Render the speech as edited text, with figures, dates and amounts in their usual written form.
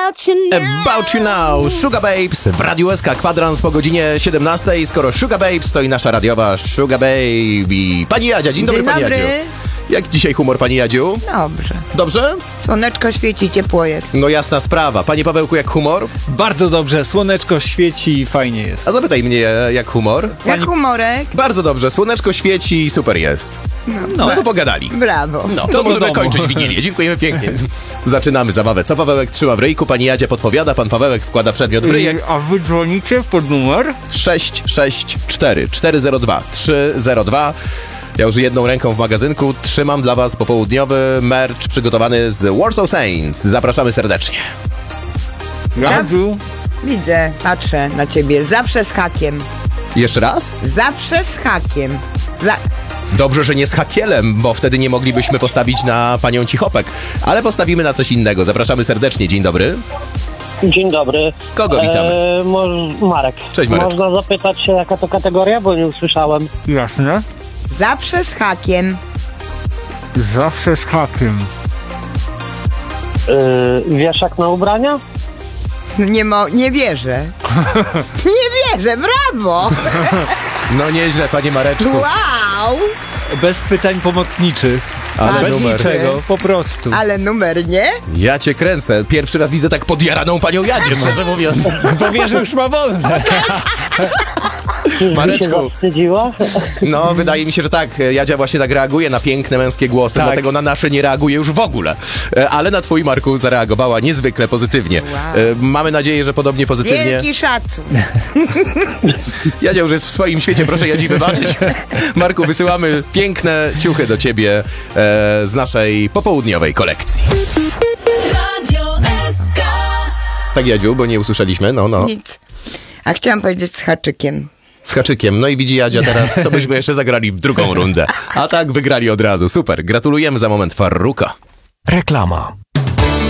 About You Now, Sugar Babes w Radiu SK, kwadrans po godzinie 17. Skoro Sugar Babes, to i nasza radiowa Sugar Baby. Pani Jadzia, dzień dobry, pani Jadziu. Jak dzisiaj humor, pani Jadziu? Dobrze. Dobrze? Słoneczko świeci, ciepło jest. No jasna sprawa. Panie Pawełku, jak humor? Bardzo dobrze, słoneczko świeci i fajnie jest. A zapytaj mnie, jak humor? Jak humorek? Bardzo dobrze, słoneczko świeci i super jest. No to pogadali. Brawo. No, To to do możemy domu. kończyć Wigilię. Dziękujemy pięknie. Zaczynamy zabawę. Co Pawełek trzyma w ryjku, pani Jadzia podpowiada, pan Pawełek wkłada przedmiot w ryjek. A wy dzwonicie pod numer? 664 402 302. Ja już jedną ręką w magazynku trzymam dla was popołudniowy merch przygotowany z Warsaw Saints. Zapraszamy serdecznie. Radziu. Widzę, patrzę na ciebie. Zawsze z hakiem. Jeszcze raz? Zawsze z hakiem. Dobrze, że nie z hakielem, bo wtedy nie moglibyśmy postawić na panią Cichopek. Ale postawimy na coś innego. Zapraszamy serdecznie. Dzień dobry. Dzień dobry. Kogo witamy? Marek. Cześć, Marek. Można zapytać się, jaka to kategoria, bo nie usłyszałem. Jasne. Zawsze z hakiem. Zawsze z hakiem. Wieszak na ubrania? Nie wierzę. Nie wierzę, brawo! No nieźle, panie Mareczku. Wow! Bez pytań pomocniczych. Ale Bez numer. niczego, po prostu. Ale numer nie? Ja cię kręcę. Pierwszy raz widzę tak podjaraną panią Jadzię, szczerze mówiąc. To wie, że już ma wolne. Mareczku. Się zawstydziła? No, wydaje mi się, że tak. Jadzia właśnie tak reaguje na piękne męskie głosy, Tak. dlatego na nasze nie reaguje już w ogóle. Ale na twój, Marku, zareagowała niezwykle pozytywnie. Wow. Mamy nadzieję, że podobnie pozytywnie. Wielki szacun. Jadzia już jest w swoim świecie, proszę Jadzi wybaczyć. Marku, wysyłamy piękne ciuchy do ciebie z naszej popołudniowej kolekcji. Radio SK. Tak, Jadziu, bo nie usłyszeliśmy, no. Nic. A chciałam powiedzieć z haczykiem. Z haczykiem. No i widzi Jadzia teraz, to byśmy jeszcze zagrali w drugą rundę. A tak wygrali od razu. Super. Gratulujemy za moment Farruka. Reklama.